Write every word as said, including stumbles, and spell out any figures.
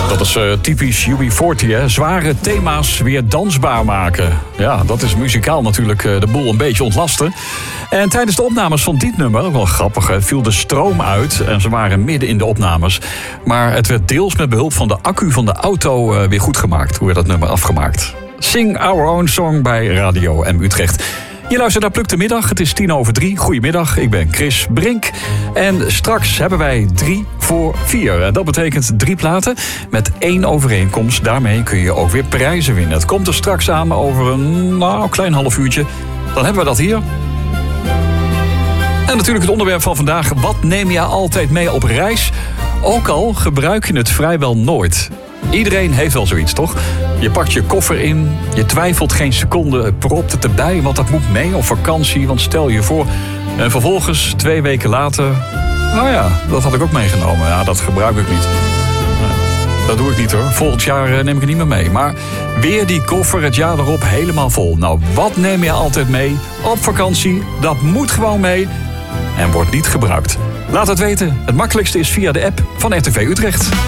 Dat is uh, typisch U B veertig, hè? Zware thema's weer dansbaar maken. Ja, dat is muzikaal natuurlijk uh, de boel een beetje ontlasten. En tijdens de opnames van dit nummer, ook wel grappig, hè, viel de stroom uit. En ze waren midden in de opnames. Maar het werd deels met behulp van de accu van de auto uh, weer goed gemaakt. Hoe werd dat nummer afgemaakt? Sing Our Own Song bij Radio M Utrecht. Je luistert naar Pluk de Middag. Het is tien over drie. Goedemiddag, ik ben Chris Brink. En straks hebben wij drie voor vier. En dat betekent drie platen met één overeenkomst. Daarmee kun je ook weer prijzen winnen. Het komt er straks aan over een nou, klein half uurtje. Dan hebben we dat hier. En natuurlijk het onderwerp van vandaag. Wat neem je altijd mee op reis? Ook al gebruik je het vrijwel nooit. Iedereen heeft wel zoiets, toch? Je pakt je koffer in, je twijfelt geen seconde, propt het erbij, want dat moet mee op vakantie, want stel je voor. En vervolgens, twee weken later, nou ja, dat had ik ook meegenomen. Ja, dat gebruik ik niet. Dat doe ik niet hoor. Volgend jaar neem ik het niet meer mee. Maar weer die koffer het jaar erop helemaal vol. Nou, wat neem je altijd mee op vakantie? Dat moet gewoon mee en wordt niet gebruikt. Laat het weten. Het makkelijkste is via de app van R T V Utrecht.